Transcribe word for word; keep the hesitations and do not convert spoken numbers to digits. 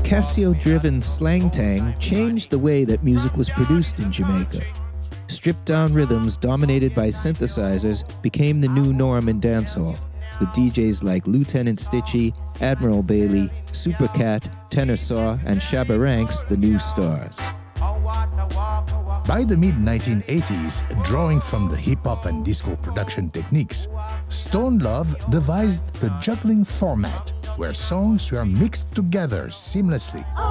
Casio-driven slang tang changed the way that music was produced in Jamaica. Stripped-down rhythms dominated by synthesizers became the new norm in dancehall, with D Js like Lieutenant Stitchie, Admiral Bailey, Supercat, Tenor Saw, and Shabba Ranks the new stars. By the mid nineteen eighties, drawing from the hip-hop and disco production techniques, Stone Love devised the juggling format, where songs were mixed together seamlessly.